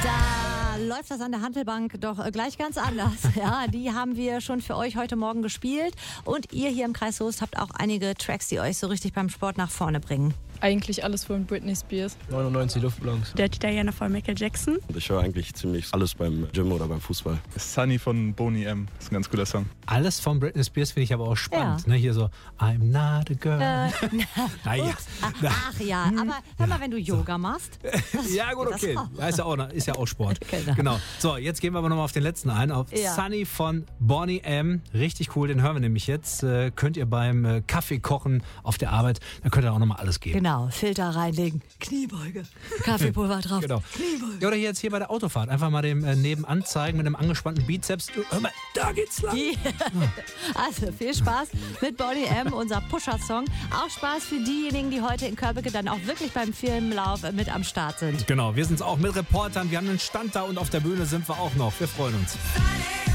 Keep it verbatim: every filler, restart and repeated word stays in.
Da läuft das an der Hantelbank doch gleich ganz anders. Ja, die haben wir schon für euch heute Morgen gespielt. Und ihr hier im Kreis Soest habt auch einige Tracks, die euch so richtig beim Sport nach vorne bringen. Eigentlich alles von Britney Spears. neunundneunzig Luftballons. Dirty Diana von Michael Jackson. Ich höre eigentlich ziemlich alles beim Gym oder beim Fußball. Sunny von Boney M. Das ist ein ganz guter Song. Alles von Britney Spears finde ich aber auch spannend. Ja. Ne, hier so, I'm not a girl. Äh, naja. Ach ja, aber hör mal, wenn du Yoga machst. Ja gut, okay. Ja, ist, ja auch, ist ja auch Sport. Genau. Genau. So, jetzt gehen wir aber nochmal auf den letzten ein. Auf Ja. Sunny von Boney M. Richtig cool, den hören wir nämlich jetzt. Äh, könnt ihr beim äh, Kaffee kochen auf der Arbeit, da könnt ihr auch nochmal alles geben. Genau, Filter reinlegen, Kniebeuge, Kaffeepulver drauf. Genau. Kniebeuge. Ja, oder hier jetzt hier bei der Autofahrt. Einfach mal dem äh, nebenan zeigen mit einem angespannten Bizeps. Du, hör mal, da geht's lang. Also viel Spaß mit Boney M, unser Pusher-Song. Auch Spaß für diejenigen, die heute in Körbecke dann auch wirklich beim Filmlauf mit am Start sind. Genau, wir sind's auch mit Reportern. Wir haben einen Stand da und auf der Bühne sind wir auch noch. Wir freuen uns.